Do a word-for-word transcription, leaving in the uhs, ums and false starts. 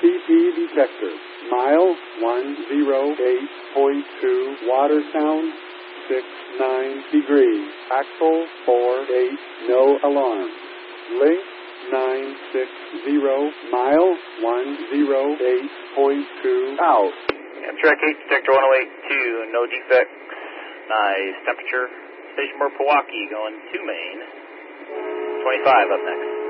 P detector. Mile one oh eight point two. Water sound six nine degrees. Axle four eight. No alarm. Link nine six zero. Mile one oh eight point two. Out. Amtrak eight, detector one oh eight point two, no defects, nice temperature. Station Board Pewaukee going to Maine. twenty-five up next.